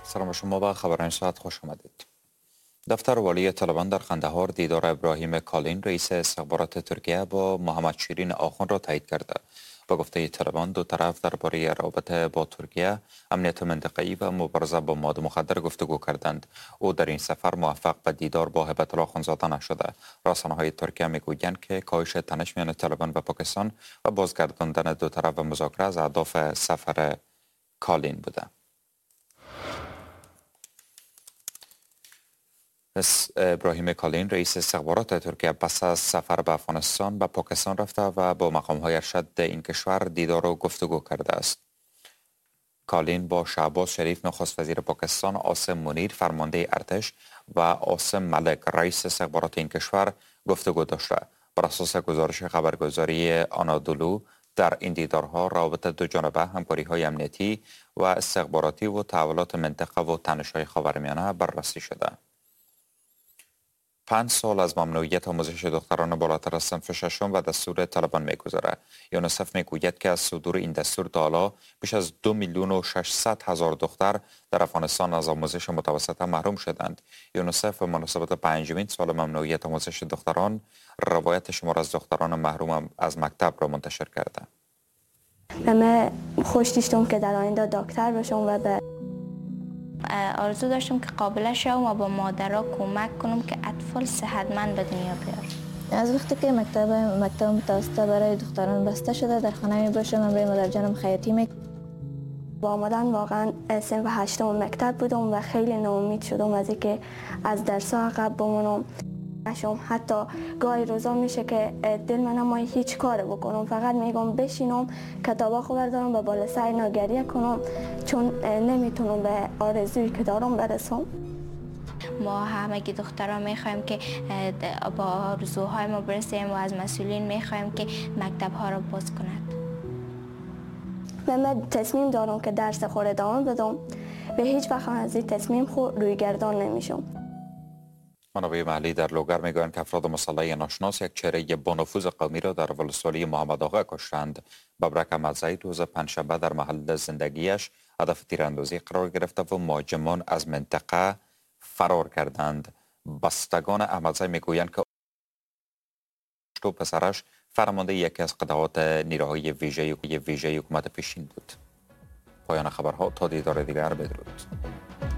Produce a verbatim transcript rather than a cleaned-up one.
سلام شما به خبران ساعت خوش آمدید. دفتر والی طالبان در قندهار دیدار ابراهیم کالین رئیس استخبارات ترکیه با محمد شیرین آخون را تایید کرده. با گفته طالبان دو طرف درباره رابطه با ترکیه، امنیت منطقه‌ای و مبارزه با مواد مخدر گفتگو کردند. او در این سفر موفق به دیدار با هیبت الله اخوندزاده نشده. رسانه‌های ترکیه میگویند که کاهش تنش میان طالبان و پاکستان و بازگرداندن دو طرف به مذاکره از اهداف سفر کالین بوده. ابراهیم کالین رئیس استخبارات ترکیه پس از سفر به افغانستان به پاکستان رفته و با مقام‌های ارشد این کشور دیدار و گفتگو کرده است. کالین با شهباز شریف نخست وزیر پاکستان، عاصم منیر فرمانده ارتش و عاصم ملک رئیس استخبارات این کشور گفتگو داشته. بر اساس گزارش خبرگزاری آنادولو در این دیدارها روابط دو جانبه، همکاری‌های امنیتی و استخباراتی و تحولات منطقه و تنش‌های خاورمیانه بررسی شده. پنج سال از ممنوعیت آموزش دختران بالاتر از صنف ششم و دستور طالبان می‌گذرد. یونیسف میگوید که از صدور این دستور تا حالا بیش از دو میلیون و ششصد هزار دختر در افغانستان از آموزش متوسطه محروم شدند. یونیسف به مناسبت پنجمین سال ممنوعیت آموزش دختران روایت شمار از دختران محروم از مکتب را منتشر کرده. من خوش داشتم که در آینده دکتر بشم و به آرزو داشتم که قابله شوم و با مادرها کمک کنم که اطفال صحتمند به دنیا بیارن. از وقتی که مکتب مکتب متوسطه برای دختران بسته شده در خانه می باشم و برای مادر جانم خیاطی می با آمدن واقعا صنف هشتم مکتب بودم و خیلی ناامید شدم از اینکه از درس‌ها عقب بمونم. نشم حتی گاهی روزا میشه که دل من نمای هیچ کار بکنم، فقط میگم بشینم کتابا خو بردارم و بالا سر اینا گریه کنم چون نمیتونم به آرزویی که دارم برسم. ما همگی دخترها میخوایم که با آرزوهای ما برسیم و از مسئولین میخوایم که مکتب ها را باز کند. من تصمیم دارم که درس خود ادامه بدم و هیچ وقت از این تصمیم خود روی گردان نمیشم. منابع محلی در لوگر میگویند که افراد مسلح ناشناس یک چهره با نفوذ قومی را در ولسوالی محمد آقا کشتند. ببرک احمدزی روز پنجشنبه در محل زندگیش هدف تیراندازی قرار گرفته و مهاجمان از منطقه فرار کردند. بستگان احمدزی میگویند که تو پسرش فرمانده یکی از قطعات نیروهای ویژه ویژه حکومت پیشین بود. پایان خبرها، تا دیدار دیگر، بدرود.